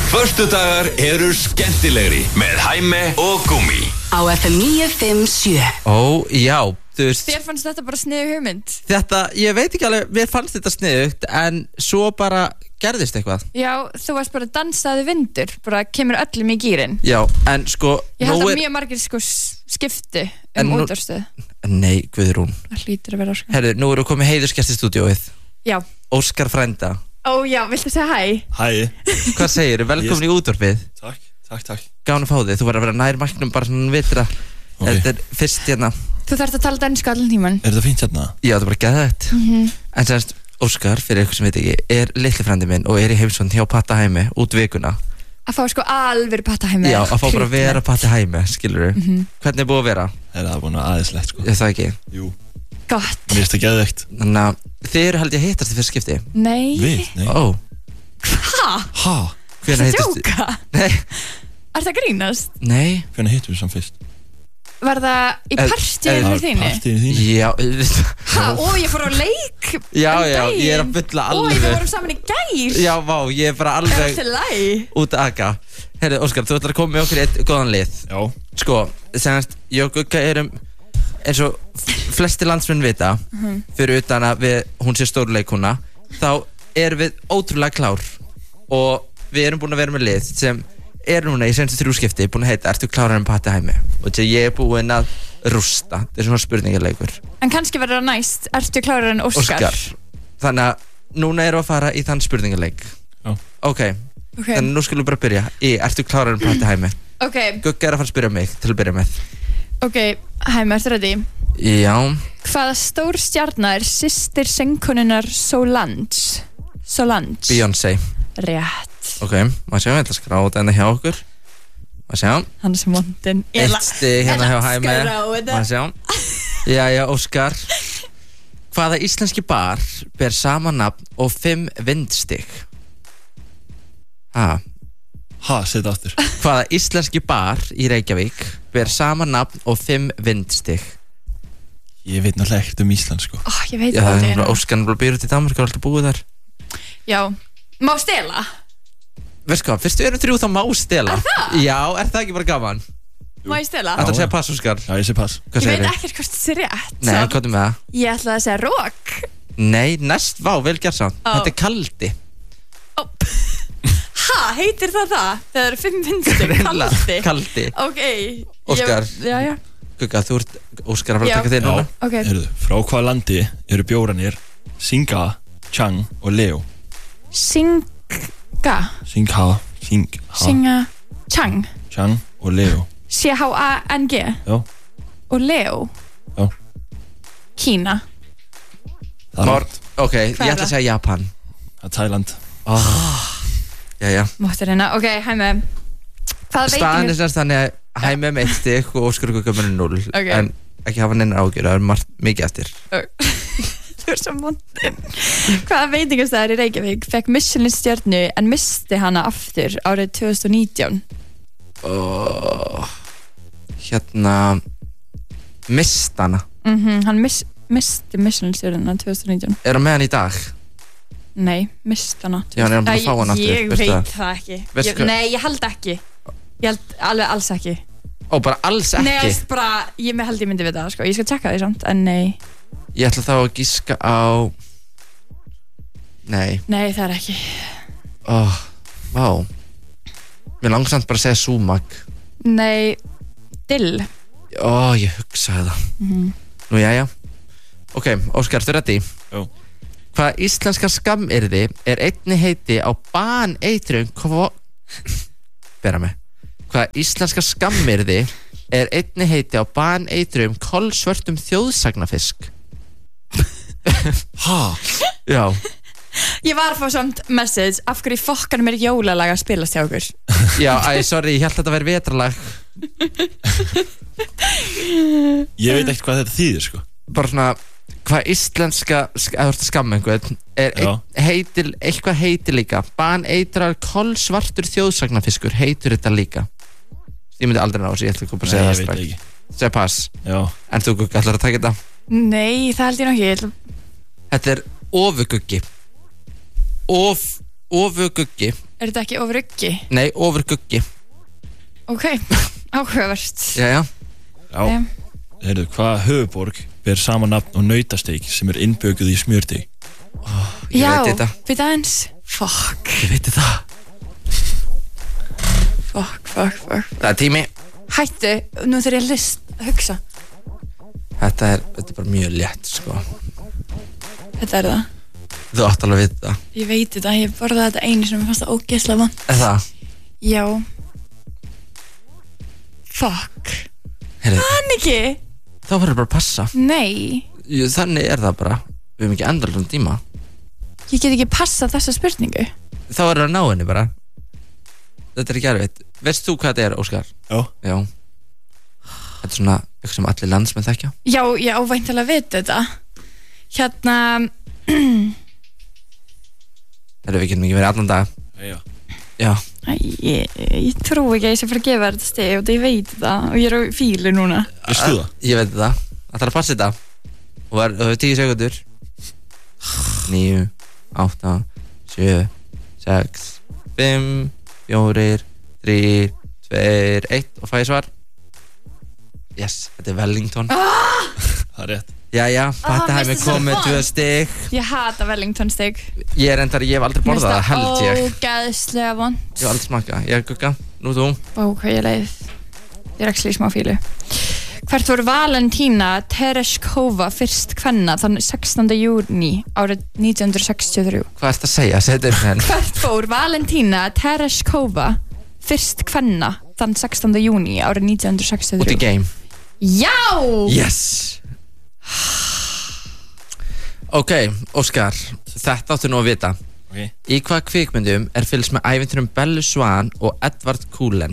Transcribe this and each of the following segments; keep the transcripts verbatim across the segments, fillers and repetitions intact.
Föstudagar eru skemmtilegri með Hæmi og Gúmi Á F M níu fimm sjö. Ó, já, þú veist Þér fannst þetta bara sniðug hugmynd Þetta, ég veit ekki alveg, mér fannst þetta sniðugt En svo bara gerðist eitthvað Já, þú varst bara dansaði vindur Bara kemur öllum í gírinn Já, en sko Ég held nú að er- mjög margir sko s- skipti En um nú- útvarpsstöð Nei, Guðrún Það hlýtur að vera sko Herru, nú eru komið heiðurskest í stúdíóið Já, Óskar frænda ó já, viltu segja hæ? Hæ, Hvað segirðu? Velkomin í útvarpið takk, takk, takk Gáðan að fá þig, þú verður að vera nær mæknum bara svona vitra Ok. Þetta er fyrst hérna Þú þarft að tala dansku allan tíman Er þetta fínt hérna? Já, þetta er bara geðvægt mm -hmm. En semst, Óskar, fyrir eitthvað sem veit ekki Er litli frændi minn og er í heimsókn hjá Patta Hæmi út vikuna Að fá sko alveg patta heim Já, að fá bara að vera Patta Hæmi, skilur mm -hmm. Hvernig er búið að vera? Er það búin að aðeinslegt sko? Er það ekki? Jú, Gott mér finnst það geðveikt Þannig að þið eru held ég að hittast í fyrst skipti Nei Við? Nei Ó, Hæ? Ha? hvenær Það hittist djóka Nei, Er það grínast? nei Hvernig hittum við saman fyrst? Var það í Er- partíinu er- þínu? Partíinu þínu? Já, Ha, ó, ég fór á leik já, um já, ég er að daginn. bylla Ó, við alveg vorum saman í gær Já, vá, ég er bara Er alveg það til læg? út að aga Herru, Óskar, þú ætlar að koma með okkur í eitt góðan lið Já Sko, semst, ég og Gugga erum eins og flesti landsmenn vita fyrir utan að við, hún sé stórleikuna þá erum við ótrúlega klár og við erum búin að vera með lið sem er núna í senstu þrjú skipti búin að heita Ertu klárar en Patti Hæmi og þess að ég er búin að rústa þetta er svona spurningarleikur En kannski verður það næst Ertu klárar en Óskar? Óskar Þannig að núna erum við að fara í þann spurningarleik Já. Ok, Ok, þannig að nú skulum við bara byrja í Ertu klárar en Patti Hæmi ok, Gugga er að fara að spyrja mig til að byrja með ok Hæmi, ertu ready? Já, Hvaða stór stjarna er systir söngkonunnar Solange? Solange Beyoncé Rétt Ok, maður sjá, ég ætla að skrá þetta hérna hjá okkur Maður sjá, Hann sem mondin eitt stig hérna hjá Hæmi Maður sjá Jæja, Óskar Hvaða íslenski bar ber sama nafn og fimm vindstig? Ha, Ha, setja aftur hvaða íslenski bar í Reykjavík ber sama nafn og fimm vindstig? Ég veit náttúrulega ekkert um Ísland sko Ó, ég veit Já, það það er bara Óskar bara býr út í Danmark og er alltaf búið þar Já, má stela? Veist hvað, fyrst við erum þrjú þá má stela Er það? Já, er það ekki bara gaman? Má ég stela? Þetta að segja pass, Óskar Já, ég sé pass Hvað Ég veit segirðu? ekkert hvort þetta er rétt Nei, svo hvað er með það? Ég ætlaði að segja rók Nei, næst, vá, vel gert samt Ó. Þetta er kaldi Ó. Ha, heitir það það? Það eru fimm vindstig, Greinilega, kaldi kaldi Ok Óskar. ég, Já, já, Gugga, þú ert Óskar að fara að Já. taka þig núna ok Heyrðu, frá hvaða landi eru bjóranir Singa, Chang og Leo? Singa Singha, Singha, Singa Chang Chang og Leo C H A N G Já, Og Leo já Kína Það er Már, rátt ok, ég Hvað er ætla að það? segja Japan Það er Thailand oh. Jæja, Máttur hérna, ok, hæmi Hvaða staðan er veitingar semst þannig að Hæmi með eitt stig og Óskar og Gugga með null Ok. En ekki hafa neina ágjur, það er margt mikið eftir Þú er svo mondin Hvaða veitingastæðar í Reykjavík fekk Michelin stjörnu en misti hana aftur árið tvö þúsund og nítján oh. Hérna Mistana mm Hann mis, misti Michelin stjörnuna tvö þúsund og nítján Er hann með hann í dag? Nei, misti hana Já, hann er búinn að fá hana aftur, Ég veistu veit það? það ekki Veistu ég, hvað- Nei, ég held ekki Ég held alveg alls ekki Ó, bara alls ekki Nei, ég bara, ég með held ég myndi vita það sko. Ég skal tjekka því samt, en nei Ég ætla þá að gíska á Nei, Nei, það er ekki oh, vá Mér langar samt bara að segja súmak Nei, dill Ó, ég hugsaði það Mhm. Nú, jæja Ok, Óskar, þú reddi? Jú. Hvaða íslenska skamyrði er einni heiti á baneitrum kvo... Bera mig Hvaða íslenska skamyrði er einni heiti á baneitrum kolsvörtum þjóðsagnafisk? Ha? Já, Ég var að fá samt message Af hverju fokkanum er jólalag að spilast hjá okkur já, æ, sorry, ég held að þetta væri vetralag Ég veit ekkert hvað þetta þýðir sko Bara svona, hvað íslenska sk- eða þú ert að skamma einhvern er Já. ein, heitil, eitthvað heitir líka baneitrar kolsvartur þjóðsagnafiskur heitur þetta líka Ég myndi aldrei ná þessu, ég ætla ekki bara að Nei, segja ég það veit strax ekki Segja pass, Já, en þú Gugga ætlar að taka þetta Nei, það held ég nú ekki Ég ætla- Þetta er ofuguggi Of, ofuguggi Er þetta ekki ofur uggi? Nei, ofur guggi. Ok, áhugavert. Jæja. Já, heyrðu, hvað höfuborg ber sama nafn og nautasteik sem er innbökuð í smjördeig? Oh, ég Já, veit þetta. við aðeins. Fuck. Ég veit þetta. Fuck, fuck, fuck. Það er tími. Hættu, nú þarf ég að list að hugsa. Þetta er, þetta er bara mjög létt, sko. Þetta er það. Þú átt alveg að vita það. Ég veit þetta, ég borðaði þetta einu sem ég fannst það ógeðslega vant. Er það? Já. Fuck. Heyrðu, Hann ekki? þá verður bara að passa. Nei. Jú, þannig er það bara. Við höfum ekki endalum tíma. Ég get ekki passað þessa spurningu. Þá verður að ná henni bara. Þetta er ekki erfitt. Veist þú hvað þetta er, Óskar? Já. Já. Þetta er svona eitthvað sem allir landsmenn þekkja. Já, ég ávæntilega að vita þetta. Hérna... Erum við getum ekki verið allan dag. Já. Já. Æ, ég, ég trú ekki að ég sé fyrir að gefa þetta stið og ég veit þetta og ég er á fílu núna. Vistu það? Ég veit það. Það þarf að passa þetta. Og það er tíu sekundur. Níu, átta, sjö, sex, fimm, fjórir, þrír, tveir, eitt og fæði svar. Yes, þetta er Wellington. Ah! Það er rétt. Jæja, þetta hefði mér finnst það komið vont. tvö stig. Ég hata Wellington stig. Ég er endar, ég hef aldrei borðað það, held ég. Ógeðslega vond. Ég hef aldrei smakað. Ég er gugga, nú þú. Ó, hvað ég leið. Ég er ekki í smá fílu. Hvert voru Valentína Tereshkova fyrst kvenna þann sextánda júní árið nítján hundruð sextíu og þrjú? Hvað ert að segja? Segðu þetta henn. Hvert fór Valentína Tereshkova fyrst kvenna þann sextánda júní árið nítján hundruð sextíu og Út í þrjú? game. Já! Yes. Ok, Óskar, þetta áttu nú að vita. Ok. Í hvaða kvikmyndum er fylgst með ævintýrum Bellu Swan og Edvard Cullen?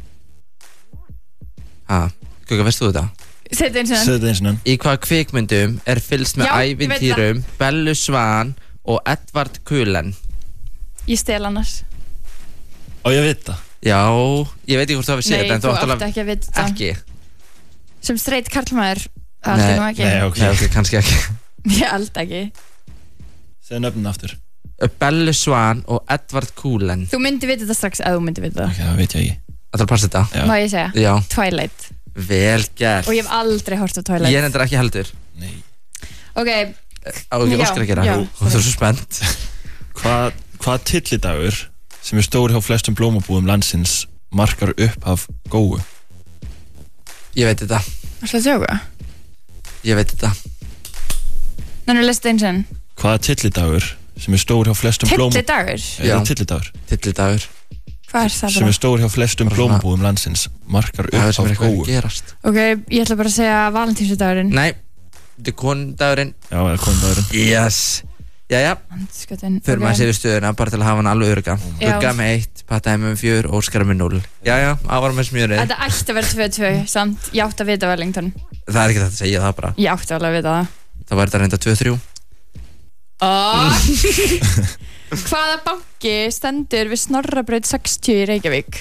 Ha, Gugga, veist þú þetta? Settu eins og Segðu þetta eins og enn. Í hvaða kvikmyndum er fylgst með Já, ég veit ævintýrum Bellu Swan og Edvard Cullen? Ég stel annars. Á ég að vita. Já, ég veit ekki hvort þú hafi séð Nei, þetta en þú átt átt alveg ekki að vita þetta. ekki. Sem straight karlmaður allt Nei, í nú ekki. Nei, ok. Nei, ok, kannski ekki. Ég held ekki. Segðu nöfnin aftur. Bellu Swan og Edvard Cullen. Þú myndi vita þetta strax eða þú myndi vita Ok, það. það veit ég ekki. Það er að passa þetta. Já. Má ég segja? Já, Twilight. vel gert. Og ég hef aldrei hort á Twilight. Ég er endur ekki heldur. Nei. Ok, Á ekki Já, Óskar að gera. já, Og þú er svo spennt. Hvað hva tillidagur sem er stór hjá flestum blómabúðum landsins markar upp af góu? Ég veit þetta. ætlaðu að sjóka? Ég veit þetta. Þannig að lesta eins og enn. Hvaða tillidagur sem er stór hjá flestum Tilli blómabúðum dagur? Er Já. það tillidagur? Tillidagur. Hvað er það Sem bara? er stór hjá flestum Bara svona- blómabúðum landsins markar Það er upp sem er af eitthvað góu. að gerast. Ok, ég ætla bara að segja valentínsdagurinn. Nei, þetta er konundagurinn. Já, það er konundagurinn. Yes. Jæja, Skotin. fyrir maður sér við stöðuna bara til að hafa hann alveg örga. Já. Gugga með eitt, Patta með fjör, Óskar með null. Jæja, ávar með smjörið. Þetta ætti að vera tvö tvö, samt ég átti að vita Wellington. Það er ekki þetta að segja það bara. Ég átti alveg að vita það. Það var þetta reynda tvö þrjú. Oh. Hvaða banki stendur við Snorrabraut sextíu í Reykjavík?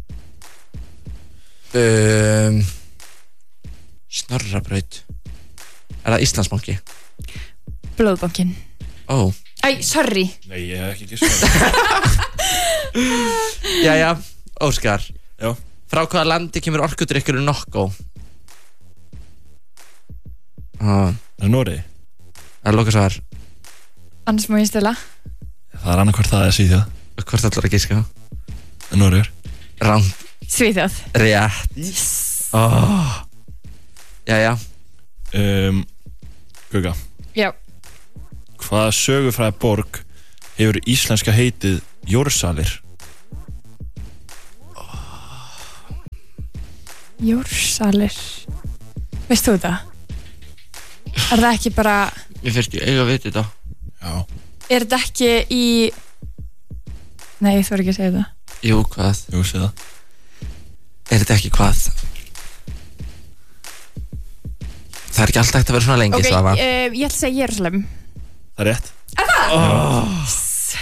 Um, Snorrabraut. Er það Íslandsbanki? Blóðbankin. Ó. Æ, sorry. Nei, ég hef ekki gískað. Jæja, Óskar. Já. Frá hvaða landi kemur orkudrykkurinn Nokko? Ah, Það er Nóri. það er lokasvar. Annars má ég stila. Það er annarkvort það að síðja. Hvort ætlar að gíska? Nóriður. Ránd. Svíþjóð. Rétt. Yes. Oh. Jæja. Um, Gugga. Já. Hvaða sögufræði borg hefur íslenska heitið Jórsalir? Jórsalir. Veist þú það? Er það ekki bara... Ég fyrst ég eiga að vita þetta. Já. Er þetta ekki í... Nei, ég þarf ekki að segja það. Jú, hvað? Jú, sé það. Er þetta ekki hvað? Það er ekki alltaf hægt að vera svona lengi, Ok, Svava. uh, ég ætla að segja Jérúsalem. Það er rétt. oh.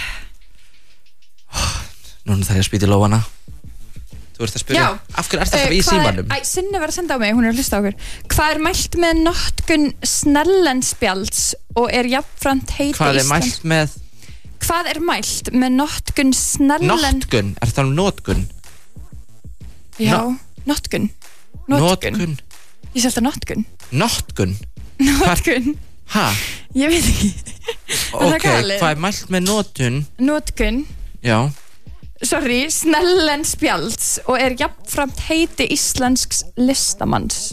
Núna þarf ég að spýta í lófana. Þú ert að spyrja. Já. Af hverju ert alltaf Eh, í hvað er- símanum? Æ, Sunna var að senda á mig, hún er að hlusta á okkur. Hvað er mælt með notkun snellenspjalds og er jafnframt heiti Hvað er mælt með? Hvað er mælt með notkun snellen Notkun, er það um notkun? Já, No- notkun Notkun Ég sé alltaf notkun Notkun Notkun Ha? Ég veit ekki það Ok, galið? hvað er mælt með notun? Notkun Já Sorry, snellen spjalds og er jafnframt heiti íslensks listamanns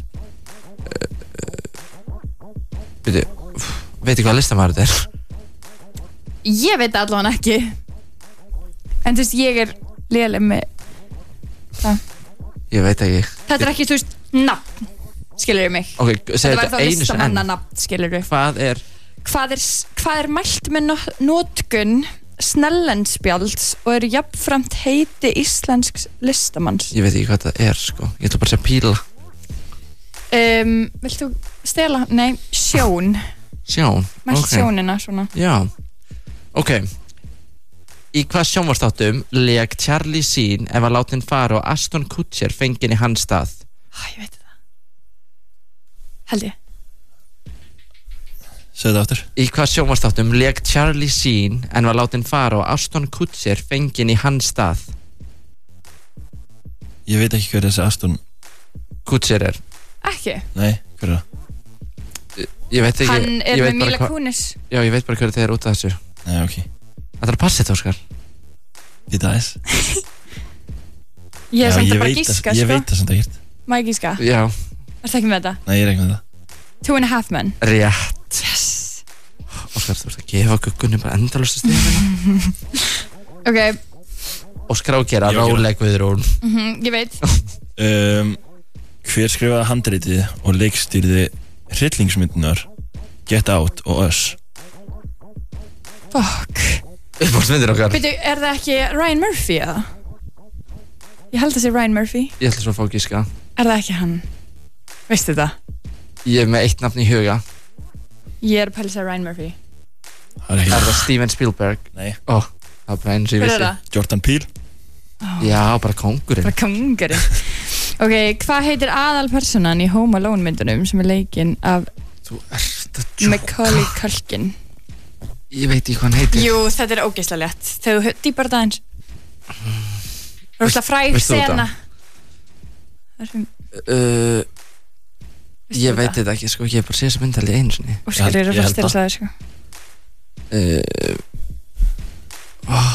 Veitu, veit ekki hvað listamaður þetta er Ég veit það allavega ekki En þú veist, ég er léleg með það Ég veit ekki Þetta er ekki, þú veist, nafn Skilur mig Ok, Þetta segðu var þetta þá einu sinni listamanna enn nafn, skilur Hvað er hvað er, hvað er mælt með no- notkun snellenspjalds og er jafnframt heiti íslensks listamanns Ég veit ekki hvað það er sko Ég ætla bara að segja píla um, Viltu stela? Nei, sjón Sjón Mælt ok. sjónina svona Já Ok Í hvað sjónvarstáttum lék Charlie Sheen ef að látin fara og Aston Kutcher fenginn í hans stað Æ, ég veit það Held ég Segðu það aftur Í hvað sjónvarstáttum lék Charlie Sheen en var látin fara og Aston Kutcher fenginn í hans stað Ég veit ekki hver þessi Aston Kutcher er Ekki Nei, hver er það? Ég veit ekki Hann ég er veit með bara Mila hva- Kunis Já, ég veit bara hverju þið er út af þessu Nei, ok Það er að passa þetta, Óskar Býta aðeins Ég er Já, samt ég að bara veit gíska, það- Ég sko veit það samt ekkert Má ég gíska? Já, Ertu ekki með þetta? Nei, ég er ekki með það Two and a half men rétt Yes Óskar, þú ert að gefa guggunni bara endalastu stíðinu Ok, Óskar á að gera Ég á að gera. róleg Guðrún mm ég veit um, Hver skrifaði handritið og leikstýrði hryllingsmyndunar Get Out og Us Fuck Uppbólsmyndir okkar Veitu, er það ekki Ryan Murphy eða? Ég held að sé Ryan Murphy Ég ætla svo að fá að gíska Er það ekki hann? Veistu þetta? Ég er með eitt nafn í huga Ég er að pæla sér Ryan Murphy Það er ekki Er það Steven Spielberg? Nei, Ó, það er bara eins og ég Hver er vissi það? Jordan Peele Já, bara kóngurinn Bara kongurinn Ok, hvað heitir aðalpersonan í Home Alone myndunum sem er leikinn af Þú ert að djóka Macaulay Culkin? Ég veit ekki hvað hann heitir Jú, þetta er ógeðslega létt Þegar þú dýpar þetta eins Það er alltaf fræg veist þú þetta? sena Það er sem uh, Ég veit þetta ekki, sko Ég hef bara séð þessa myndali einu sinni Óskar Ég er að held- fara að ég stila held það sko. uh, oh.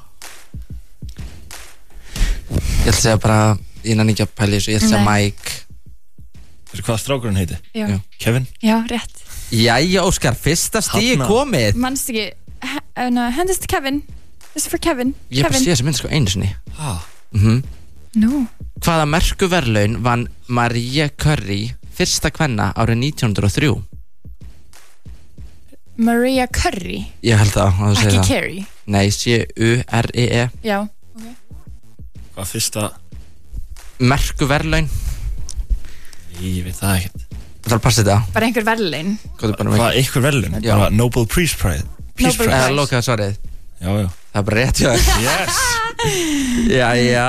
Ég ætla að segja bara Ég nann ekki að pæla í þessu Ég ætla að segja Nei. Mike Veistu hvað strákurinn heiti? Já. Já. Kevin Já, rétt Jæja, Óskar, fyrsta stíð Þarna. komið Manst ekki he- uh, no, Hendist til Kevin This is for Kevin Ég hef bara Kevin séð þessa mynd sko einu sinni ah. mm No Hvaða merku verðlaun vann Maria Curry fyrsta kvenna árið nítján hundruð og þrjú? Maria Curry Ég held það, að þú segir Ekki það Carey Nei, C-U-R-I-E Já Hvað fyrsta Merku verðlaun Ég veit það ekkert Það er að passa þetta Bara einhver verðlaun Hvað er bara með Hvað, einhver verðlun? Já. Bara Nobel Peace Prize Peace Nobel Prize Það Prize. er lokaða svarið Já, já Það er bara rétt hjá þér Yes Jæja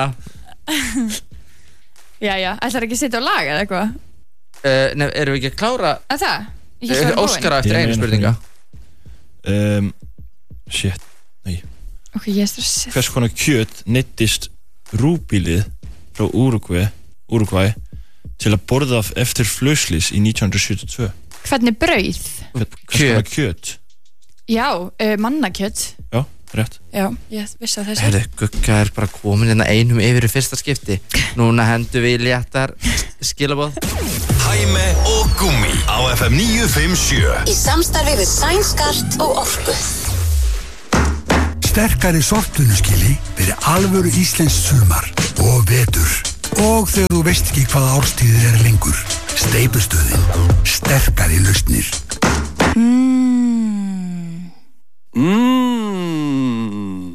Já, já Ætlar ekki að setja á lag eða eitthvað uh, Nei, erum við ekki að klára Að það? Ég hélt að uh, vera búin. Óskar á eftir Ég einu meina spurninga um, Shit Ok, ég er stressið Hvers konar kjöt neyttist rúbílið frá Uruguay, Uruguay til að borða af eftir flugslys í nítján hundruð sjötíu og tvö Hvernig brauð? Hvers konar kjöt? Já, uh, mannakjöt Já, rétt Já, ég vissi að þessu Herðu, Gugga er bara komin hérna einum yfir í fyrsta skipti Núna hendur við í léttar skilabóð Hæmi og Gummi á F M níu fimm sjö. Í samstarfi við Sænskart og Orku. Sterkari sortunuskili fyrir alvöru íslenskt sumar og vetur. Og þegar þú veist ekki hvaða árstíðir er lengur. Steypustöðin. Sterkari lausnir. Mmm. Mmm.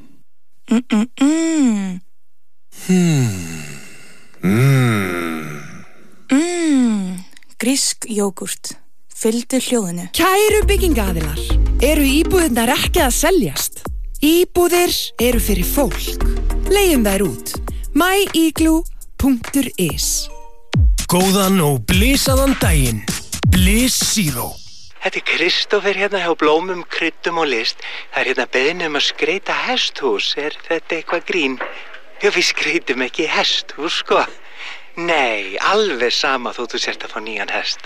Mmm. Mmm. Mmm. Grísk jógurt. Fylgdu hljóðinu. Kæru byggingaaðilar, eru íbúðirnar ekki að seljast? Íbúðir eru fyrir fólk. Leigjum þær út. my igloo punktur is Góðan og blísaðan daginn. Bliss Zero. Þetta er Kristófer hérna hjá Blómum, kryddum og list. Það er hérna beðin um að skreita hesthús. Er þetta eitthvað grín? Já, við skreitum ekki hesthús, sko. Nei, alveg sama þó þú sért að fá nýjan hest.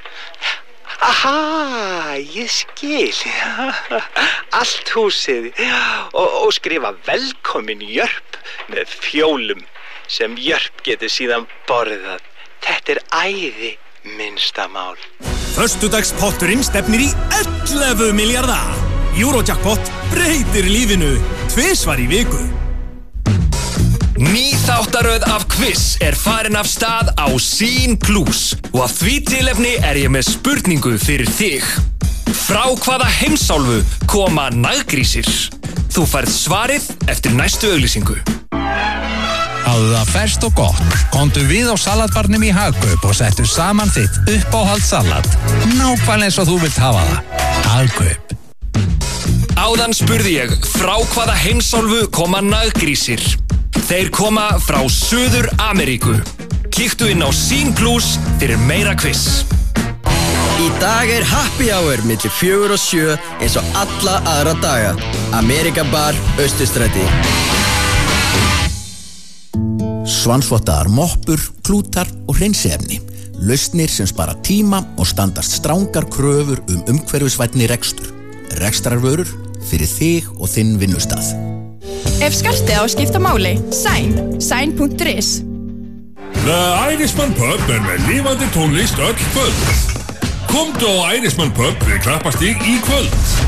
Aha, ég skil. Allt húsið. Og, og skrifa velkomin Jörp með fjólum sem Jörp getur síðan borðað. Þetta er æði minnsta mál. Föstudagspotturinn stefnir í ellefu milljarða. Eurojackpot breytir lífinu tvisvar í viku. Ný þáttaröð af quiz er farin af stað á Sín Plus og af því tilefni er ég með spurningu fyrir þig. Frá hvaða heimsálfu koma naggrísir? Þú færð svarið eftir næstu auglýsingu. Hafðu það ferskt og gott. Komdu við á salatbarnum í Hagkaup og settu saman þitt uppáhaldssalat. Nákvæmlega eins og þú vilt hafa það. Hagkaup. Áðan spurði ég frá hvaða heimsálfu koma naggrísir. Þeir koma frá Suður Ameríku. Kíktu inn á Sín Plus fyrir meira quiz. Í dag er happy hour milli fjögur og sjö eins og alla aðra daga. Amerika Bar, Austurstræti. Svansvottaðar moppur, klútar og hreinsiefni. Lausnir sem spara tíma og standast strangar kröfur um umhverfisvænni rekstur. Rekstrarvörur fyrir þig og þinn vinnustað. Ef skartið á að skipta máli, Sæn, sæn punktur is. The Irishman Pub er með lifandi tónlist öll kvöld. Komdu á Irishman Pub við Klappastíg í kvöld.